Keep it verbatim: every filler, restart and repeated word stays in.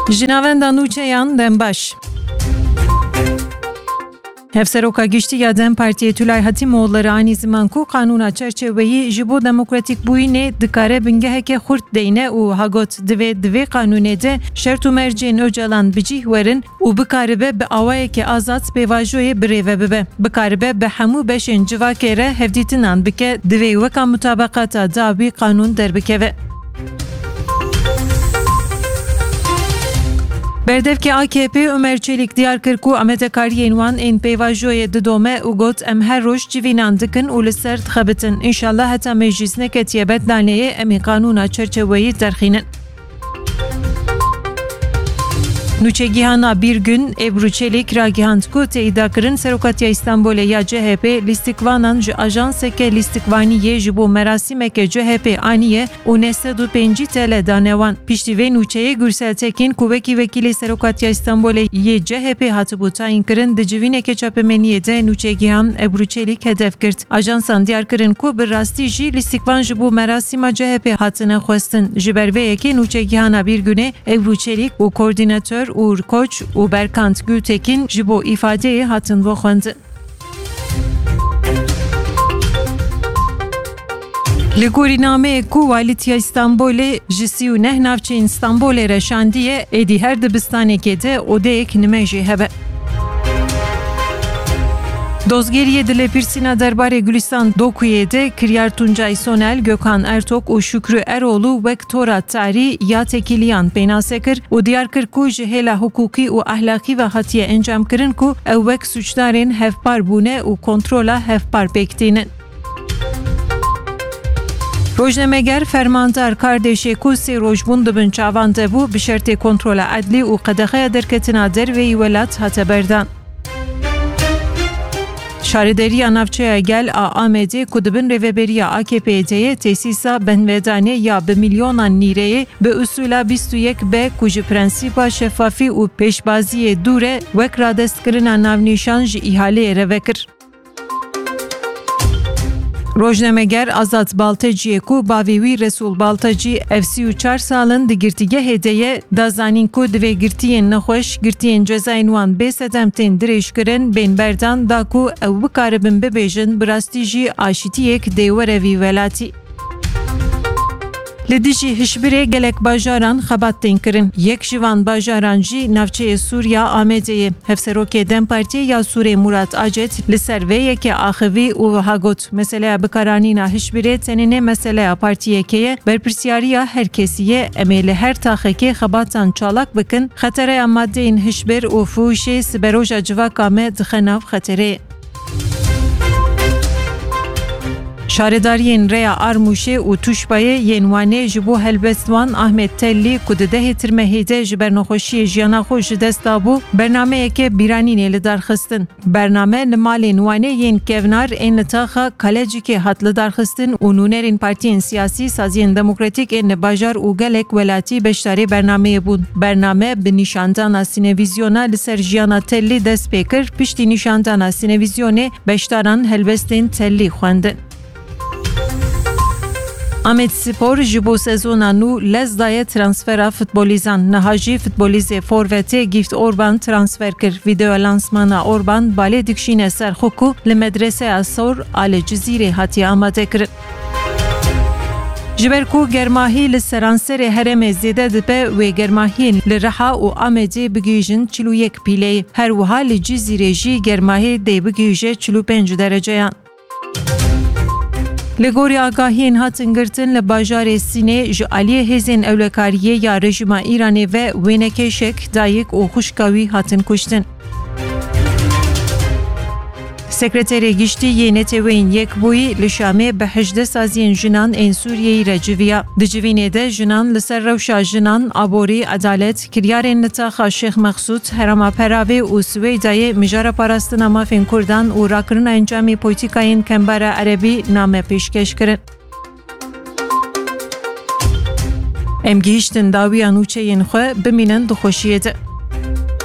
Jinavenda nûçeyan dembaş. Hevseroka giştiya Dem Partiye Tülay Hatimoğulları ani ziman ku kanuna çerçeveyi ji bo demokratik bûyînê dikare bingeheke xurt deyne û hagot divê divê kanûnê de şert û mercên Öcalan bicih werin û bikaribe bi awayeke azad pêvajoyê birêve bibe. Bikaribe bi hemû beşên civakê re hevdîtinan bike divê weka mutabaqata dawî kanûn derbikeve. Berdevke A K P Ömer Çelik diyar kir ku ametekariyên wan ên pêvajoyê didome û got em her roj civînan dikin û li ser dixebitin. İnşallah heta meclis neketiye betlaneyê em ê kanûna çerçeveyî derxînin. Nûçegihana bir gün Ebru Çelik ragihand ku teyida kirin Serokatiya İstanbulê ya C H P lîstikvanan ji ajanseke lîstikvaniyê ji bo merasimeke C H P aniye û nê sed û pêncî TL dane wan. Piştî vê nûçeyê Gürsel Tekin ku wekî wekîlê Serokatiya İstanbulê yê C H P hatibû tayin kirin di civîneke çapemeniyê de nûçegihan Ebru Çelik hedef girt. Ajansan diyar kirin ku bi rastî jî lîstikvan ji bo merasîma C H P hatine xwestin. Ji ber vê yekê nûçegihana bir günê Ebru Çelik û koordinatör Uğur Koç û Berkant Gültekin ji bo îfadeyê hatin voxwendin. Li gorî nameyê ku Walîtiya İstanbulê ji sî û neh navçeyên İstanbulê re şandiye, êdî her dibistanekê de odeyek nime jî hebe. Dozgeriye dile Pirsina derbarê Gülistan Dokuyê de Kiryar Tuncay Sonel, Gökhan Ertok û Şükrü Eroğlu wek tora tarî ya tekiliyan pênase kir û diyar kir ku ji hêla hukukî û ahlakî ve hatiye encam kirin ku ew wek suçdarên hevpar bûne û kontrola hevpar pêktînin. Rojnameger fermandar kardeşê ku sê roj bûn dibin çavan de bû bi şertê kontrola edlî û qedexeya derketina derveyî welat hate berdan. Şarederiya navçeya gel a Amedê ku dibin rêveberiya A K P'ye tesîsa benvedanê ya bi milyonan nîreyê bi usûla bîst û yek B ku ji prensîpa şeffafî û pêşbaziyê dûr e wek radestkirina navnîşan ji îhaleyê re vekir. Rojnameger Azat Baltaciyê ku bavê wî Resul Baltacî ev sî û çar salin di girtîgehê de ye da zanîn ku divê girtiyên nexweş, girtiyên cezayên wan bê sedem tên dirêj kirin bên berdan da ku ew bikaribin bibêjin bi rastî jî aşîtiyek dê were vî welatî. Li dijî hişbirê gelek bajaran xebat tên kirin. Yek ji van bajaran jî navçeyê Sûriya Amedeyê. Hevserokê Dem Partiye ya Sûrê Murat Acet li ser vê yekê axivî û hagot meseleya bikaranîna hişbirê tenêne meseleya partiyekê ye berpirsyariya her kesî ye em ê li her taxekê xebatan çalak bikin xetereya maddeyên hişbir û fûhişê siberoja civaka me dixe nav xetereyê. Şaredariyên Reya Armûşê û Tuşbayê yên wanê ji bo helbestwan Ahmet Tellî ku di dehê tirmehê de ji ber nexweşiyê jiyana xwe ji dest dabû bernameyeke bîranînê li darxistin. Bername li malên wanê yên kevnar ên li taxa Kalecikê hat li darxistin û nûnerên partiyên siyasî saziyên demokratîk ên li bajar û gelek welatî beşdarê bernameyê bûn. Bername bi nîşandana sînevizyona li ser jiyana Tellî dest pê kir, piştî nîşandana sînevizyonê beşdaran helbestên Tellî xwendin. Amed Spor ji bo sezona nû lez daye transfera futbolîzan. Niha jî futbolîzê forvetê Gift Orban transfer kir. Video lansmana Orban balê dikşîne ser xwe ku li medreseya Sor a li Cizîrê hatiye amadekirin. Ji ber ku germahî li seranserê herêmê zêde dibe wê germahiyên li Riha û Amedê bigihîjin çil û yek pîleyê. Her wiha li Cizîrê jî germahî dê bigihîje çil û pênc dereceyan. Li gorî agahiyên hatin girtin li bajarê Sînê ji aliyê hêzên ewlekariyê ya rejima Îranê ve wênekêşek dayîk û xwişka wî hatin kuştin. Sekreterê Giştî yê Neteweyên Yekbûyî li Şamê bi hejdeh saziyên jinan ên Sûriyeyê re civiya. Di civînê de jinan li ser rewşa jinan, aborî, edalet, kiryarên li taxa Şêx Mexsûd, Herêma Peravê û Swêdayê mijara parastina mafên Kurdan û rakirina encamê polîtîkayên kembara erebî name pêşkeş kirin. Em gihîştin dawiya nûçeyên xwe bimînin dixweşiyê de.